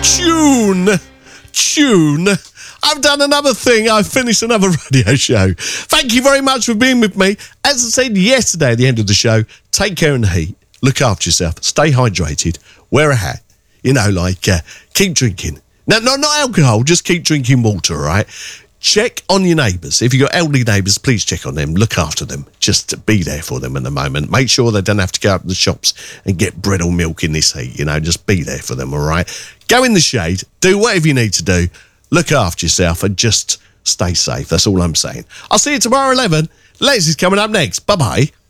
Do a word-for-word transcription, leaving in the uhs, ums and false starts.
Tune. Tune. I've done another thing. I've finished another radio show. Thank you very much for being with me. As I said yesterday at the end of the show, take care in the heat. Look after yourself. Stay hydrated. Wear a hat. You know, like, uh, keep drinking. No, no, not alcohol. Just keep drinking water, all right? Check on your neighbours. If you've got elderly neighbours, please check on them. Look after them. Just be there for them in the moment. Make sure they don't have to go up to the shops and get bread or milk in this heat. You know, just be there for them, all right? Go in the shade. Do whatever you need to do. Look after yourself and just stay safe. That's all I'm saying. I'll see you tomorrow at eleven. Les is coming up next. Bye-bye.